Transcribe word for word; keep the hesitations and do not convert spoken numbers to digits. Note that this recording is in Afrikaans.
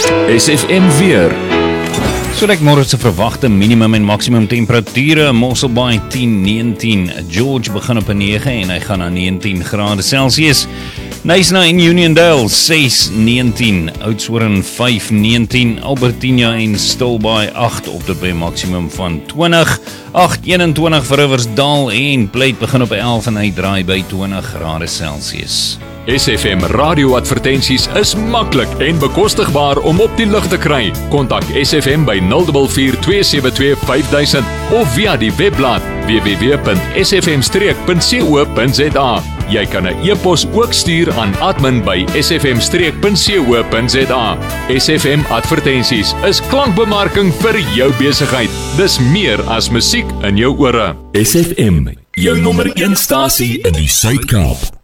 S F M weer. So lyk môre se verwagte minimum en maksimum temperature. Mossel Bay tien, negentien, George begin op 'n nege en hy gaan na negentien grade Celsius. Knysna en Uniondale ses, negentien, Oudtshoorn vyf, negentien, Albertina en Stilbaai agt op tot by 'n maksimum van twintig, agt, eenentwintig vir Riversdal en Pleit begin op elf en hy draai by twintig grade Celsius. S F M radioadvertensies is maklik en bekostigbaar om op die lug te kry. Kontak S F M by nul vier vier twee sewe twee vyf duisend of via die webblad w w w punt s f m streek punt co punt z a. Jy kan 'n e-pos ook stuur aan admin by s f m streek punt co punt z a. S F M advertensies is klankbemarking vir jou besigheid. Dis meer as musiek in jou ore. S F M, jou nommer een stasie in die Suid-Kaap.